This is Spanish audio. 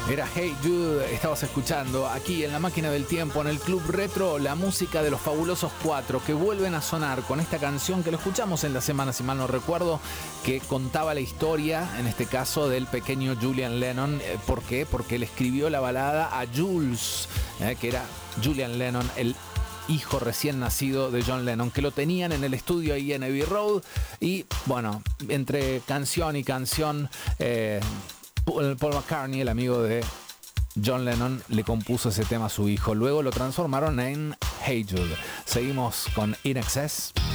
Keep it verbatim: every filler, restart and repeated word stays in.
Era Hey Jude, estabas escuchando aquí en La Máquina del Tiempo, en el Club Retro, la música de los Fabulosos Cuatro, que vuelven a sonar con esta canción que lo escuchamos en la semana, si mal no recuerdo, que contaba la historia, en este caso, del pequeño Julian Lennon. ¿Por qué? Porque él escribió la balada a Jules, eh, que era Julian Lennon, el hijo recién nacido de John Lennon, que lo tenían en el estudio ahí en Abbey Road. Y bueno, entre canción y canción, eh, Paul McCartney, el amigo de John Lennon, le compuso ese tema a su hijo. Luego lo transformaron en Hey Jude. Seguimos con In Excess.